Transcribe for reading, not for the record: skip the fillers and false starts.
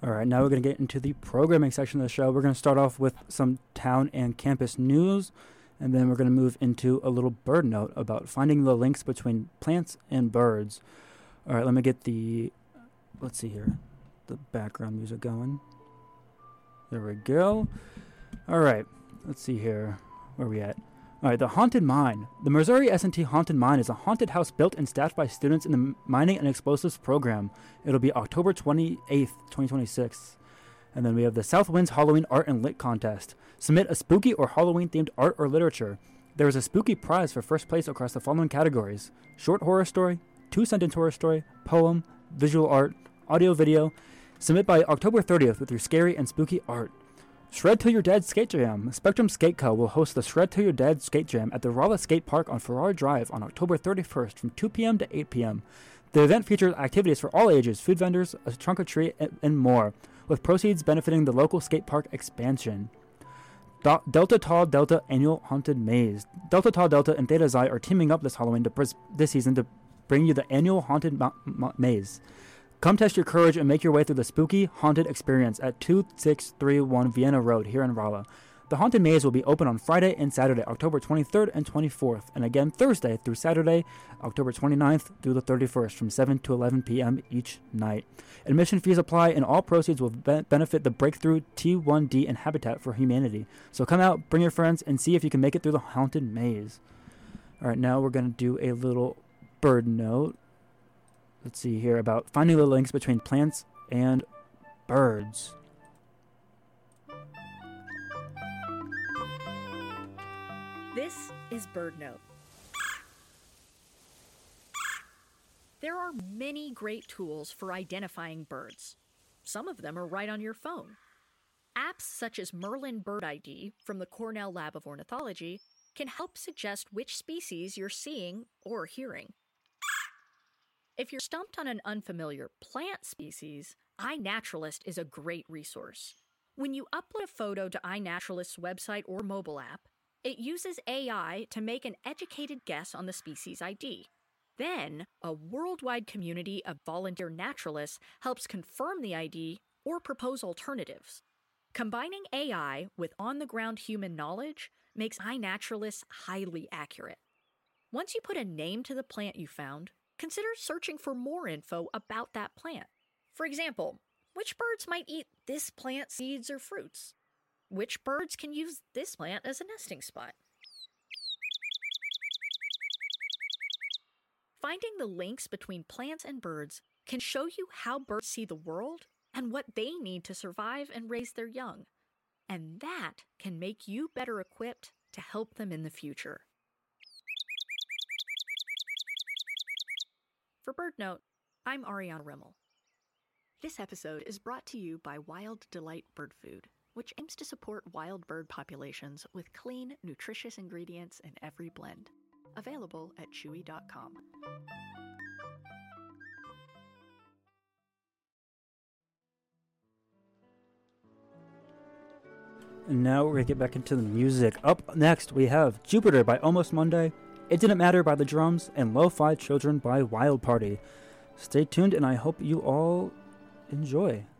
All right, now we're going to get into the programming section of the show. We're going to start off with some town and campus news, and then we're going to move into a little bird note about finding the links between plants and birds. All right, let me get the background music going. There we go. All right, let's see here. Where are we at? All right, the Haunted Mine. The Missouri S&T Haunted Mine is a haunted house built and staffed by students in the Mining and Explosives program. It'll be October 28th, 2026. And then we have the South Winds Halloween Art and Lit Contest. Submit a spooky or Halloween-themed art or literature. There is a spooky prize for first place across the following categories: short horror story, 2-sentence horror story, poem, visual art, audio video. Submit by October 30th with your scary and spooky art. Shred Till You're Dead Skate Jam. Spectrum Skate Co. will host the Shred Till You're Dead Skate Jam at the Rolla Skate Park on Farrar Drive on October 31st from 2 p.m. to 8 p.m. The event features activities for all ages, food vendors, a trunk or treat, and more, with proceeds benefiting the local skate park expansion. Delta Tau Delta Annual Haunted Maze. Delta Tau Delta and Theta Xi are teaming up this Halloween this season to bring you the annual Haunted Maze. Come test your courage and make your way through the spooky, haunted experience at 2631 Vienna Road here in Rolla. The Haunted Maze will be open on Friday and Saturday, October 23rd and 24th, and again Thursday through Saturday, October 29th through the 31st from 7 to 11 p.m. each night. Admission fees apply, and all proceeds will benefit the Breakthrough T1D and Habitat for Humanity. So come out, bring your friends, and see if you can make it through the Haunted Maze. All right, now we're going to do a little bird note. Let's see here about finding the links between plants and birds. This is BirdNote. There are many great tools for identifying birds. Some of them are right on your phone. Apps such as Merlin Bird ID from the Cornell Lab of Ornithology can help suggest which species you're seeing or hearing. If you're stumped on an unfamiliar plant species, iNaturalist is a great resource. When you upload a photo to iNaturalist's website or mobile app, it uses AI to make an educated guess on the species ID. Then, a worldwide community of volunteer naturalists helps confirm the ID or propose alternatives. Combining AI with on-the-ground human knowledge makes iNaturalist highly accurate. Once you put a name to the plant you found, consider searching for more info about that plant. For example, which birds might eat this plant's seeds or fruits? Which birds can use this plant as a nesting spot? Finding the links between plants and birds can show you how birds see the world and what they need to survive and raise their young. And that can make you better equipped to help them in the future. For BirdNote, I'm Ariana Rimmel. This episode is brought to you by Wild Delight Bird Food, which aims to support wild bird populations with clean, nutritious ingredients in every blend. Available at chewy.com. And now we're going to get back into the music. Up next, we have Jupiter by Almost Monday, It Didn't Matter by The Drums, and Lo-Fi Children by Wild Party. Stay tuned, and I hope you all enjoy.